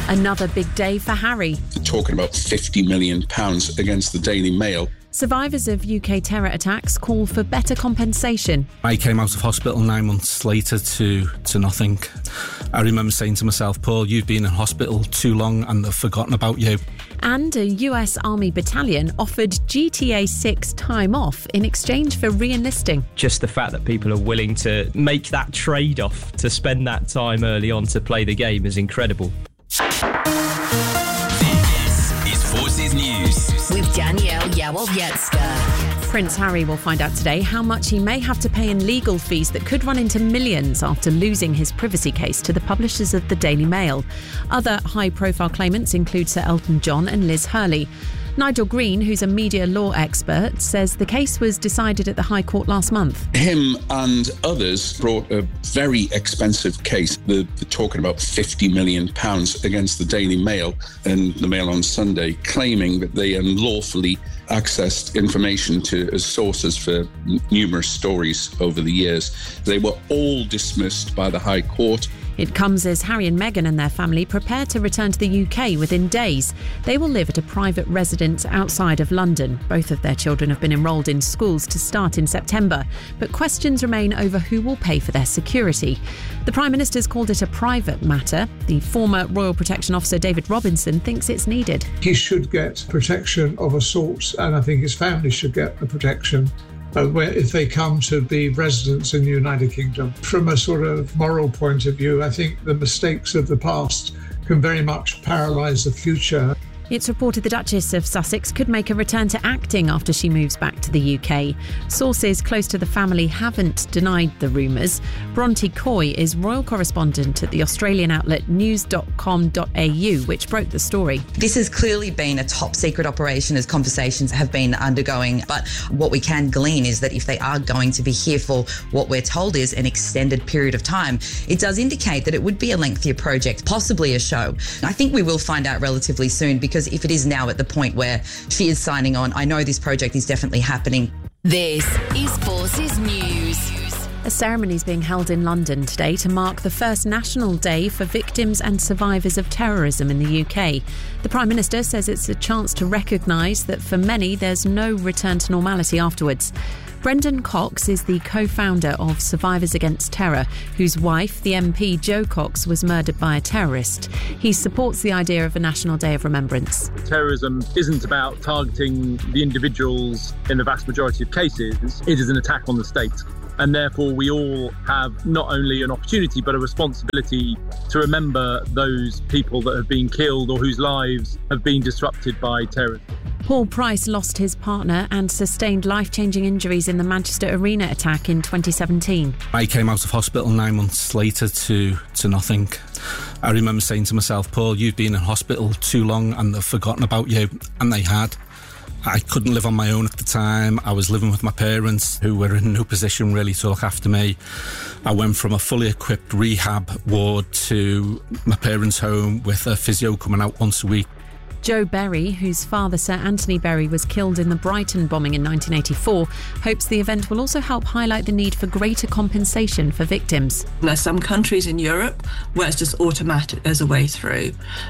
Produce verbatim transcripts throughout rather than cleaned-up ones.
Another big day for Harry. They're talking about fifty million pounds against the Daily Mail. Survivors of U K terror attacks call for better compensation. I came out of hospital nine months later to, to nothing. I remember saying to myself, Paul, you've been in hospital too long and they've forgotten about you. And a U S Army battalion offered G T A six time off in exchange for re-enlisting. Just the fact that people are willing to make that trade-off to spend that time early on to play the game is incredible. This is Forces News with Danielle Yawowiecka. Prince Harry will find out today how much he may have to pay in legal fees that could run into millions after losing his privacy case to the publishers of the Daily Mail. Other high-profile claimants include Sir Elton John and Liz Hurley. Nigel Green, who's a media law expert, says the case was decided at the High Court last month. Him and others brought a very expensive case. They're, they're talking about fifty million pounds against the Daily Mail and the Mail on Sunday, claiming that they unlawfully accessed information to as sources for n- numerous stories over the years. They were all dismissed by the High Court. It comes as Harry and Meghan and their family prepare to return to the U K within days. They will live at a private residence outside of London. Both of their children have been enrolled in schools to start in September, but questions remain over who will pay for their security. The Prime Minister's called it a private matter. The former Royal Protection Officer David Robinson thinks it's needed. He should get protection of a sort, and I think his family should get the protection Uh, where if they come to be residents in the United Kingdom. From a sort of moral point of view, I think the mistakes of the past can very much paralyse the future. It's reported the Duchess of Sussex could make a return to acting after she moves back to the U K. Sources close to the family haven't denied the rumours. Bronte Coy is royal correspondent at the Australian outlet news dot com dot a u, which broke the story. This has clearly been a top secret operation as conversations have been undergoing, but what we can glean is that if they are going to be here for what we're told is an extended period of time, it does indicate that it would be a lengthier project, possibly a show. I think we will find out relatively soon, because Because if it is now at the point where she is signing on, I know this project is definitely happening. This is Forces News. A ceremony is being held in London today to mark the first National Day for victims and survivors of terrorism in the U K. The Prime Minister says it's a chance to recognise that for many there's no return to normality afterwards. Brendan Cox is the co-founder of Survivors Against Terror, whose wife, the M P Jo Cox, was murdered by a terrorist. He supports the idea of a National Day of Remembrance. Terrorism isn't about targeting the individuals in the vast majority of cases. It is an attack on the state. And therefore, we all have not only an opportunity, but a responsibility to remember those people that have been killed or whose lives have been disrupted by terrorism. Paul Price lost his partner and sustained life-changing injuries in the Manchester Arena attack in twenty seventeen. I came out of hospital nine months later to, to nothing. I remember saying to myself, Paul, you've been in hospital too long and they've forgotten about you. And they had. I couldn't live on my own at the time. I was living with my parents, who were in no position really to look after me. I went from a fully equipped rehab ward to my parents' home with a physio coming out once a week. Joe Berry, whose father Sir Anthony Berry was killed in the Brighton bombing in nineteen eighty-four, hopes the event will also help highlight the need for greater compensation for victims. There's some countries in Europe where it's just automatic, there's a way through.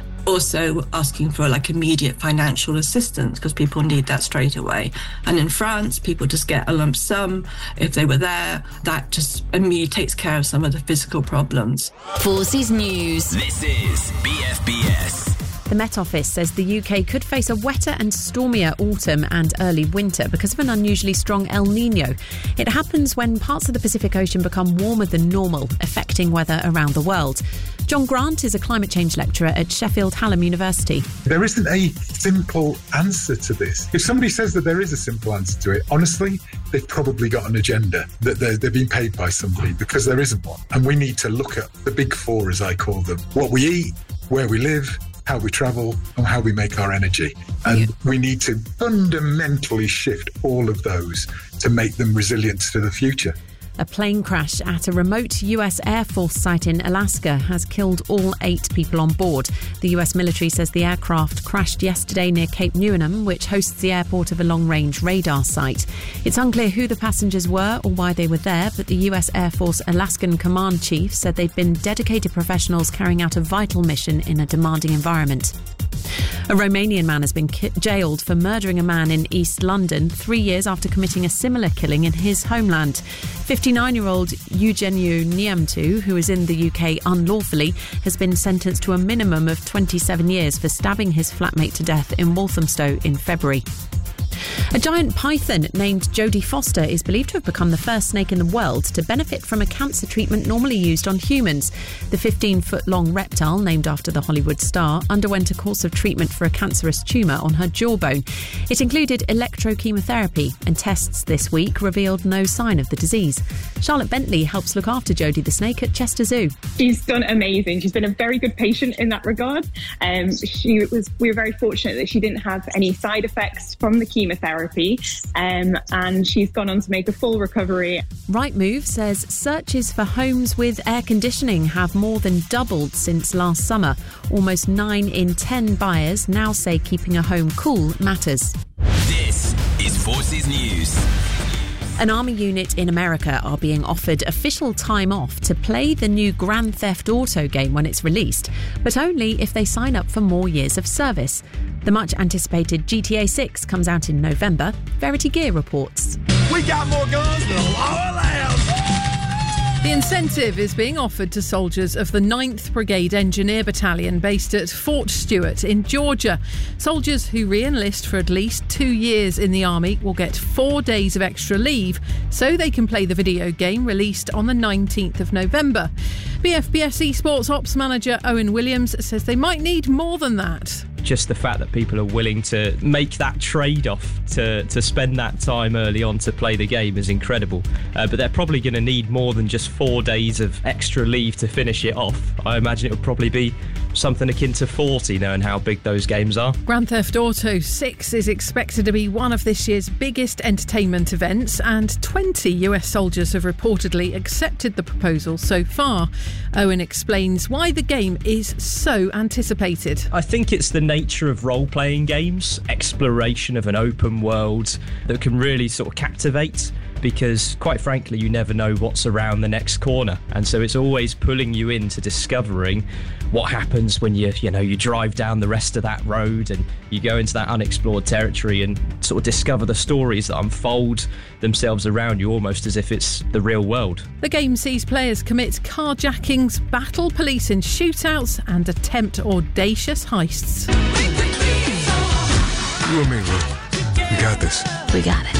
Also asking for like immediate financial assistance because people need that straight away. And in France, people just get a lump sum. If they were there, that just immediately takes care of some of the physical problems. Forces News. This is B F B S. The Met Office says the U K could face a wetter and stormier autumn and early winter because of an unusually strong El Niño. It happens when parts of the Pacific Ocean become warmer than normal, affecting weather around the world. John Grant is a climate change lecturer at Sheffield Hallam University. There isn't a simple answer to this. If somebody says that there is a simple answer to it, honestly, they've probably got an agenda, that they're, they're being paid by somebody, because there isn't one. And we need to look at the big four, as I call them: what we eat, where we live, how we travel, and how we make our energy. And yeah. we need to fundamentally shift all of those to make them resilient to the future. A plane crash at a remote U S Air Force site in Alaska has killed all eight people on board. The U S military says the aircraft crashed yesterday near Cape Newnham, which hosts the airport of a long-range radar site. It's unclear who the passengers were or why they were there, but the U S Air Force Alaskan Command Chief said they'd been dedicated professionals carrying out a vital mission in a demanding environment. A Romanian man has been ki- jailed for murdering a man in East London three years after committing a similar killing in his homeland. fifty-nine-year-old Eugeniu Neamtu, who is in the U K unlawfully, has been sentenced to a minimum of twenty-seven years for stabbing his flatmate to death in Walthamstow in February. A giant python named Jodie Foster is believed to have become the first snake in the world to benefit from a cancer treatment normally used on humans. The fifteen-foot-long reptile, named after the Hollywood star, underwent a course of treatment for a cancerous tumour on her jawbone. It included electrochemotherapy, and tests this week revealed no sign of the disease. Charlotte Bentley helps look after Jodie the snake at Chester Zoo. She's done amazing. She's been a very good patient in that regard. Um, she was. We were very fortunate that she didn't have any side effects from the chemotherapy, um, and she's gone on to make a full recovery. Rightmove says searches for homes with air conditioning have more than doubled since last summer. Almost nine in ten buyers now say keeping a home cool matters. This is Forces News. An army unit in America are being offered official time off to play the new Grand Theft Auto game when it's released, but only if they sign up for more years of service. The much-anticipated G T A six comes out in November. Verity Gear reports. We got more guns than a law allows. The incentive is being offered to soldiers of the ninth Brigade Engineer Battalion based at Fort Stewart in Georgia. Soldiers who re-enlist for at least two years in the Army will get four days of extra leave so they can play the video game released on the nineteenth of November. B F B S eSports Ops Manager Owen Williams says they might need more than that. Just the fact that people are willing to make that trade-off to, to spend that time early on to play the game is incredible. Uh, but they're probably going to need more than just four days of extra leave to finish it off. I imagine it would probably be something akin to forty, knowing how big those games are. Grand Theft Auto six is expected to be one of this year's biggest entertainment events, and twenty U S soldiers have reportedly accepted the proposal so far. Owen explains why the game is so anticipated. I think it's the nature of role-playing games, exploration of an open world that can really sort of captivate, because quite frankly you never know what's around the next corner, and so it's always pulling you into discovering what happens when you you know you drive down the rest of that road and you go into that unexplored territory and sort of discover the stories that unfold themselves around you, almost as if it's the real world. The game sees players commit carjackings, battle police in shootouts and attempt audacious heists. You and me, Will. We got this. We got it.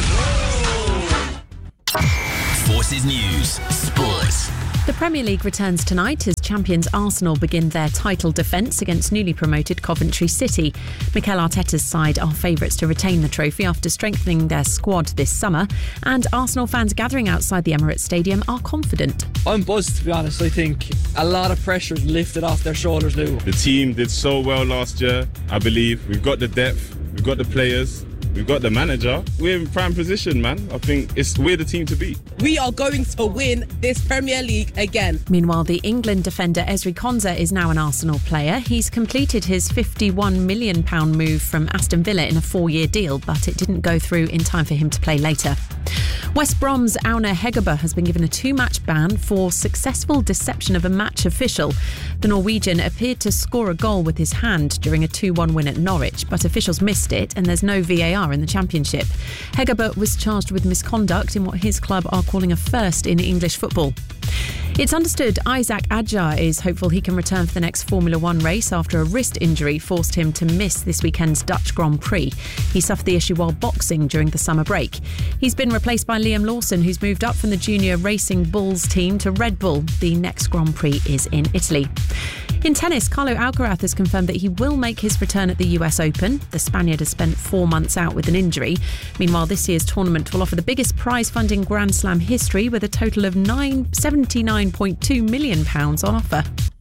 Forces News Sports. The Premier League returns tonight as champions Arsenal begin their title defence against newly promoted Coventry City. Mikel Arteta's side are favourites to retain the trophy after strengthening their squad this summer, and Arsenal fans gathering outside the Emirates Stadium are confident. I'm buzzed, to be honest. I think a lot of pressure is lifted off their shoulders now. The team did so well last year, I believe. We've got the depth, we've got the players, we've got the manager. We're in prime position, man. I think it's we're the team to beat. We are going to win this Premier League again. Meanwhile, the England defender Ezri Konsa is now an Arsenal player. He's completed his fifty-one million pounds move from Aston Villa in a four-year deal, but it didn't go through in time for him to play later. West Brom's Aune Hegerberg has been given a two-match ban for successful deception of a match official. The Norwegian appeared to score a goal with his hand during a two one win at Norwich, but officials missed it and there's no V A R in the Championship. Hegerberg was charged with misconduct in what his club are calling a first in English football. It's understood Isaac Adjar is hopeful he can return for the next Formula One race after a wrist injury forced him to miss this weekend's Dutch Grand Prix. He suffered the issue while boxing during the summer break. He's been replaced by Liam Lawson, who's moved up from the Junior Racing Bulls team to Red Bull. The next Grand Prix is in Italy. In tennis, Carlo Alcaraz has confirmed that he will make his return at the U S Open. The Spaniard has spent four months out with an injury. Meanwhile, this year's tournament will offer the biggest prize fund in Grand Slam history with a total of seventy-nine point two million pounds on offer.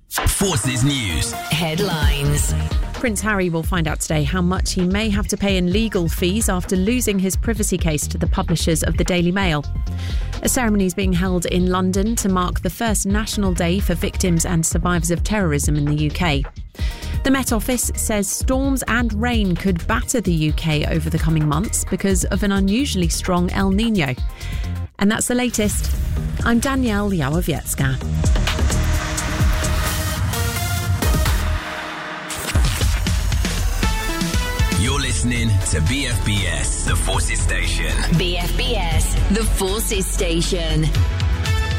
Forces News. Headlines. Prince Harry will find out today how much he may have to pay in legal fees after losing his privacy case to the publishers of the Daily Mail. A ceremony is being held in London to mark the first National Day for Victims and Survivors of Terrorism in the U K. The Met Office says storms and rain could batter the U K over the coming months because of an unusually strong El Nino. And that's the latest. I'm Danielle Yawowiecka. You're listening to B F B S, the Forces Station. B F B S, the Forces Station.